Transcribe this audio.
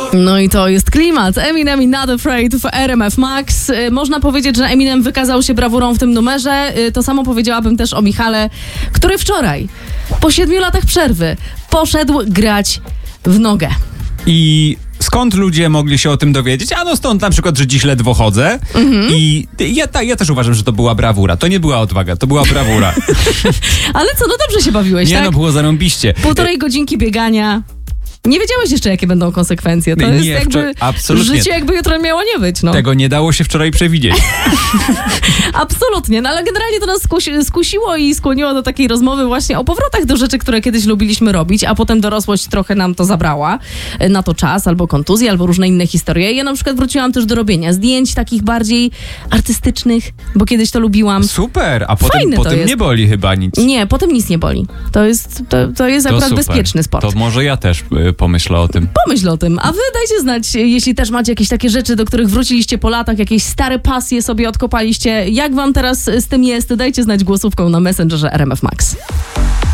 No i to jest klimat. Eminem i Not Afraid w RMF Max. Można powiedzieć, że Eminem wykazał się brawurą w tym numerze. To samo powiedziałabym też o Michale, który wczoraj, po 7 latach przerwy, poszedł grać w nogę. I skąd ludzie mogli się o tym dowiedzieć? Ano stąd na przykład, że dziś ledwo chodzę. I ja też uważam, że to była brawura. To nie była odwaga, to była brawura. Ale co, no dobrze się bawiłeś, nie, tak? no było zarąbiście. 1,5 godzinki biegania. Nie wiedziałeś jeszcze, jakie będą konsekwencje. To jest jakby absolutnie. Życie jakby jutro miało nie być. No. Tego nie dało się wczoraj przewidzieć. Absolutnie, no ale generalnie to nas skusiło i skłoniło do takiej rozmowy właśnie o powrotach do rzeczy, które kiedyś lubiliśmy robić, a potem dorosłość trochę nam to zabrała. Na to czas, albo kontuzje, albo różne inne historie. Ja na przykład wróciłam też do robienia zdjęć takich bardziej artystycznych, bo kiedyś to lubiłam. Super, a Fajne potem jest. nie boli chyba nic. Nie, potem nic nie boli. To jest akurat super. bezpieczny sport. To może ja też pomyślę o tym. Pomyśl o tym, a wy dajcie znać, jeśli też macie jakieś takie rzeczy, do których wróciliście po latach, jakieś stare pasje sobie odkopaliście. Jak wam teraz z tym jest? Dajcie znać głosówką na Messengerze RMF Max.